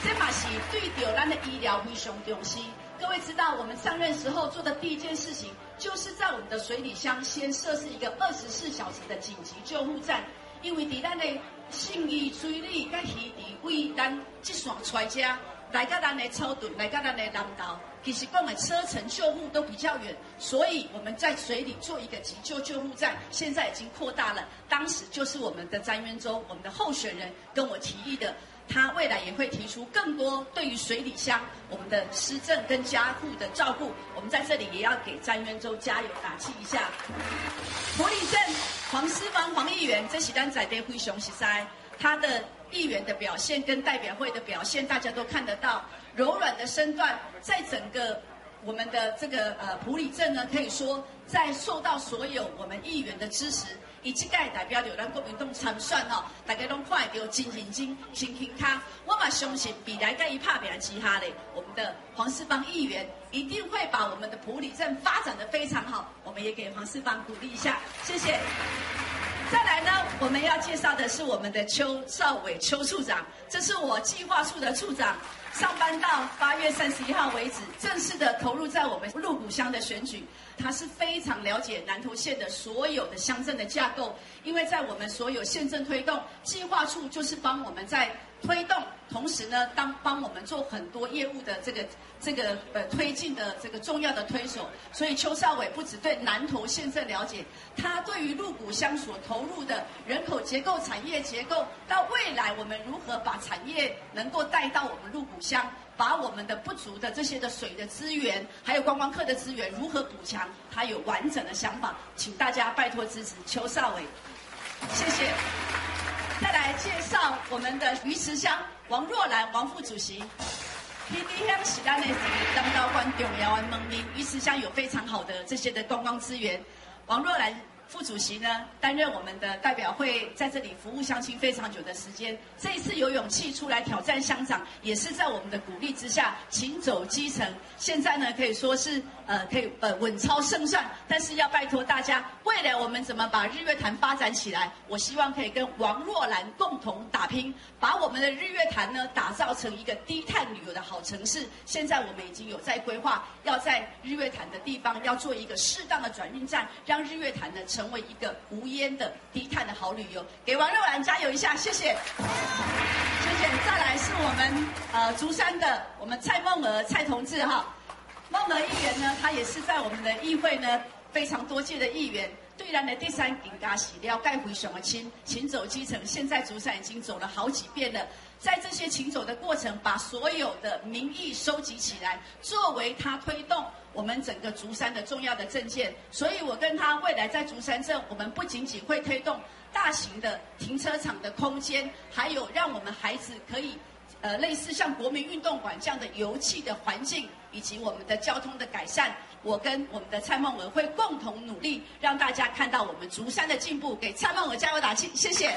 这嘛是对着咱的医疗非常重视。各位知道，我们上任时候做的第一件事情，就是在我们的水里乡先设置一个24小时的紧急救护站，因为伫咱的信义水里甲鱼池为咱这线出来遮，来到咱的草屯，来到咱的南投，其实讲的车程救护都比较远，所以我们在水里做一个急救救护站，现在已经扩大了。当时就是我们的詹渊州，我们的候选人跟我提议的。他未来也会提出更多对于水里乡我们的施政跟家户的照顾，我们在这里也要给詹渊州加油打气一下。埔里镇黄思芳黄议员，这是咱在地非常实在，他的议员的表现跟代表会的表现，大家都看得到，柔软的身段，在整个我们的这个埔里镇呢，可以说在受到所有我们议员的支持。以这届代表着咱国民党参选哦，大家拢看得到真认真、真轻卡。我嘛相信未来在伊拍拼之下咧，我们的黄世芳议员一定会把我们的埔里镇发展得非常好。我们也给黄世芳鼓励一下，谢谢。再来呢，我们要介绍的是我们的邱少伟邱处长，这是我计划处的处长。上班到8月31号为止，正式的投入在我们鹿谷乡的选举。他是非常了解南投县的所有的乡镇的架构，因为在我们所有县政推动，计划处就是帮我们在推动，同时呢，帮我们做很多业务的这个推进的这个重要的推手。所以邱少伟不只对南投县政了解，他对于鹿谷乡所投入的人口结构、产业结构，到未来我们如何把产业能够带到我们鹿谷乡，把我们的不足的这些的水的资源，还有观光客的资源如何补强，他有完整的想法，请大家拜托支持邱少伟，谢谢。再来介绍我们的鱼池乡王若兰王副主席。PD 乡是咱的南投县重要的门面，鱼池乡有非常好的这些的观光资源。王若兰副主席呢，担任我们的代表会，在这里服务乡亲非常久的时间。这一次有勇气出来挑战乡长，也是在我们的鼓励之下，勤走基层。现在呢，可以说是可以稳操胜算。但是要拜托大家，未来我们怎么把日月潭发展起来？我希望可以跟王若兰共同打拼，把我们的日月潭呢打造成一个低碳旅游的好城市。现在我们已经有在规划，要在日月潭的地方要做一个适当的转运站，让日月潭呢成为一个无烟的低碳的好旅游。给王若兰加油一下，谢谢。谢谢。再来是我们竹山的我们蔡孟娥蔡同志哈，孟娥议员呢，他也是在我们的议会呢非常多届的议员。对咱的第三更加是了解非常的勤走基层，现在竹山已经走了好几遍了。在这些勤走的过程，把所有的民意收集起来，作为他推动我们整个竹山的重要的政见。所以我跟他未来在竹山镇，我们不仅仅会推动大型的停车场的空间，还有让我们孩子可以类似像国民运动馆这样的游憩的环境，以及我们的交通的改善。我跟我们的蔡孟娥会共同努力，让大家看到我们竹山的进步，给蔡孟娥加油打气，谢谢。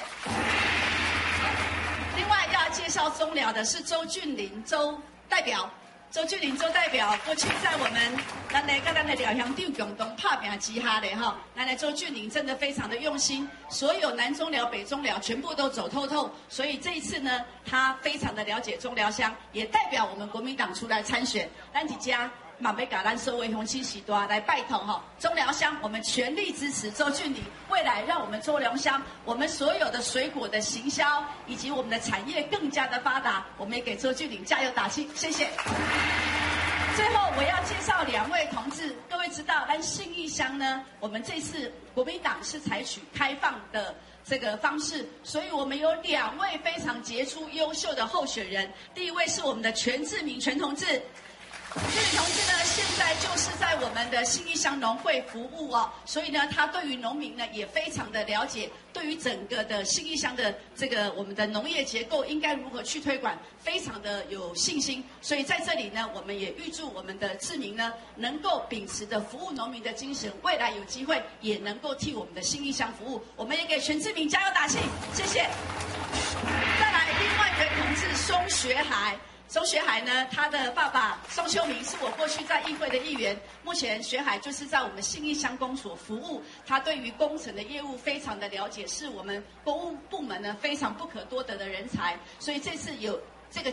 另外要介绍中寮的是周俊麟周代表。周俊麟周代表过去在我们咱的寮乡长共同拍拼之下的哈，咱的周俊麟真的非常的用心，所有南中寮、北中寮全部都走透透，所以这一次呢，他非常的了解中寮乡，也代表我们国民党出来参选，咱几家。马贝嘎兰社会雄起喜多来拜托哈，中寮乡我们全力支持周俊麟，未来让我们中寮乡我们所有的水果的行销以及我们的产业更加的发达，我们也给周俊麟加油打气，谢谢。最后我要介绍2位同志，各位知道，咱信义乡呢，我们这次国民党是采取开放的这个方式，所以我们有2位非常杰出优秀的候选人。第一位是我们的全志明全同志。这位同志呢，现在就是在我们的信义乡农会服务哦，所以呢，他对于农民呢也非常的了解，对于整个的信义乡的这个我们的农业结构应该如何去推广，非常的有信心。所以在这里呢，我们也预祝我们的志明呢，能够秉持着服务农民的精神，未来有机会也能够替我们的信义乡服务。我们也给全志明加油打气，谢谢。再来另外一位同志松学海。钟学海呢，他的爸爸宋秋明是我过去在议会的议员，目前学海就是在我们信义乡公所服务，他对于工程的业务非常的了解，是我们公务部门呢非常不可多得的人才，所以这次有